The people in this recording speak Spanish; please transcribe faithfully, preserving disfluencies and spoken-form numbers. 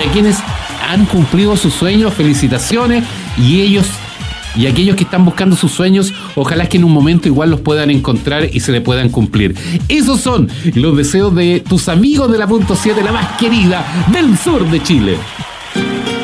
a quienes han cumplido sus sueños, felicitaciones, y ellos y aquellos que están buscando sus sueños, ojalá que en un momento igual los puedan encontrar y se le puedan cumplir. Esos son los deseos de tus amigos de la punto siete, la más querida del sur de Chile.